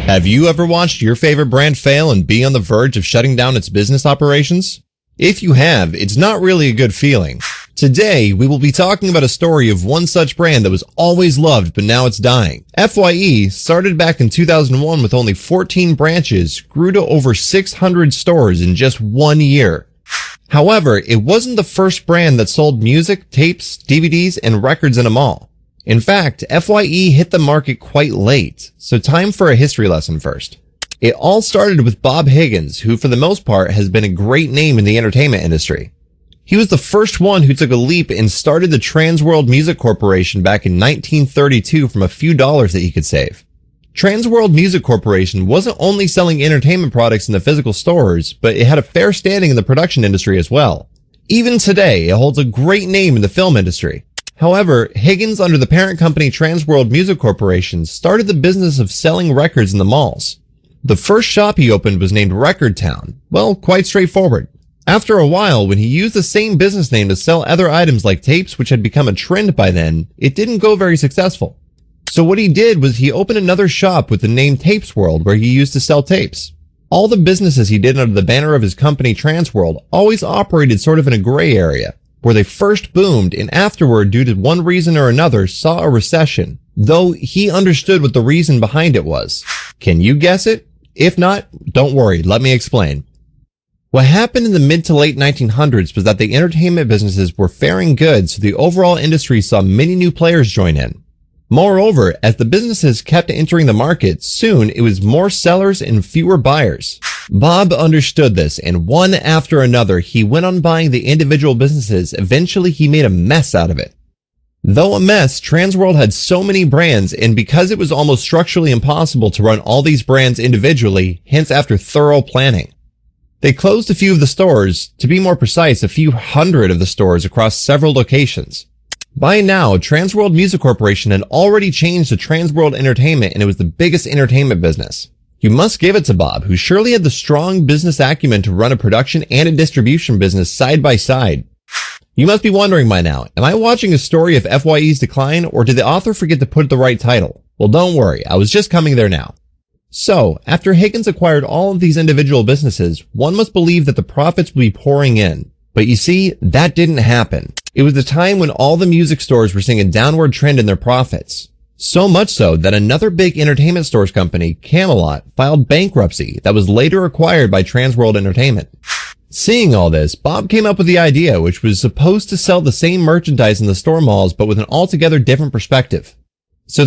Have you ever watched your favorite brand fail and be on the verge of shutting down its business operations? If you have, it's not really a good feeling. Today, we will be talking about a story of one such brand that was always loved, but now it's dying. FYE started back in 2001 with only 14 branches, grew to over 600 stores in just 1 year. However, it wasn't the first brand that sold music, tapes, DVDs, and records in a mall. In fact, FYE hit the market quite late, so time for a history lesson first. It all started with Bob Higgins, who for the most part has been a great name in the entertainment industry. He was the first one who took a leap and started the Transworld Music Corporation back in 1932 from a few dollars that he could save. Transworld Music Corporation wasn't only selling entertainment products in the physical stores, but it had a fair standing in the production industry as well. Even today, it holds a great name in the film industry. However, Higgins, under the parent company Transworld Music Corporation, started the business of selling records in the malls. The first shop he opened was named Record Town. Well, quite straightforward. After a while, when he used the same business name to sell other items like tapes, which had become a trend by then, it didn't go very successful. So what he did was he opened another shop with the name Tapes World, where he used to sell tapes. All the businesses he did under the banner of his company Transworld always operated sort of in a gray area, where they first boomed and afterward, due to one reason or another, saw a recession, though he understood what the reason behind it was. Can you guess it? If not, don't worry, let me explain. What happened in the mid to late 1900s was that the entertainment businesses were faring good, so the overall industry saw many new players join in. Moreover, as the businesses kept entering the market, soon it was more sellers and fewer buyers. Bob understood this, and one after another, he went on buying the individual businesses. Eventually, he made a mess out of it. Though a mess, Transworld had so many brands, and because it was almost structurally impossible to run all these brands individually, hence after thorough planning, they closed a few of the stores, to be more precise, a few hundred of the stores across several locations. By now, Transworld Music Corporation had already changed to Transworld Entertainment, and it was the biggest entertainment business. You must give it to Bob, who surely had the strong business acumen to run a production and a distribution business side by side. You must be wondering by now, am I watching a story of FYE's decline, or did the author forget to put the right title? Well, don't worry, I was just coming there now. So, after Higgins acquired all of these individual businesses, one must believe that the profits would be pouring in. But you see, that didn't happen. It was the time when all the music stores were seeing a downward trend in their profits. So much so that another big entertainment stores company, Camelot, filed bankruptcy that was later acquired by Transworld Entertainment. Seeing all this, Bob came up with the idea, which was supposed to sell the same merchandise in the store malls, but with an altogether different perspective.